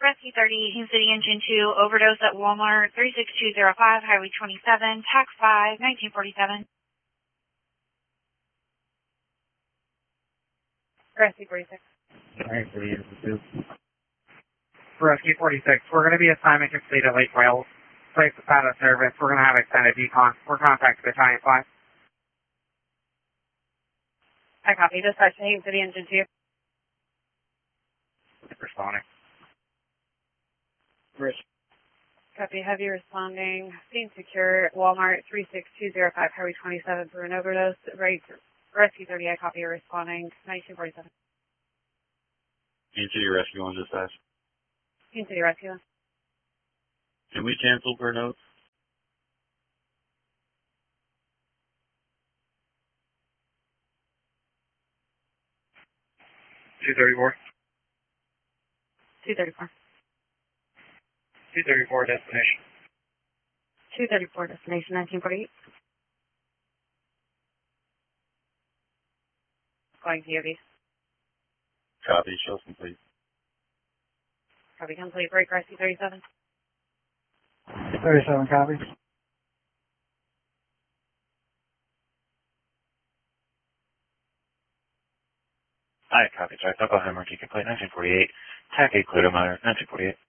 Rescue 30, Team City Engine 2, overdose at Walmart, 36205, Highway 27, Tax 5, 1947. Rescue 46. Alright, City Engine 2. Rescue 46, we're going to be assignment complete at Lake Wales. Place is out of service. We're going to have extended decon. We're contacting Battalion 5. I copy. Dispatch to Team City Engine 2. Responding. Rich. Copy. Heavy responding. Scene secure. Walmart 36205, Highway 27 for an overdose. Rescue 30, I copy. Responding. 1947. Team City Rescue on dispatch. Team City Rescue. Can we cancel per note? $234. 234. 234 destination. 234 destination 1948. Going POV. Copy. Show complete. Copy complete. Break Rescue 37. 37 copies. Hi, copy. Sorry, I'll go ahead and mark you complete. 1948. TAC 8 clear to monitor. 1948.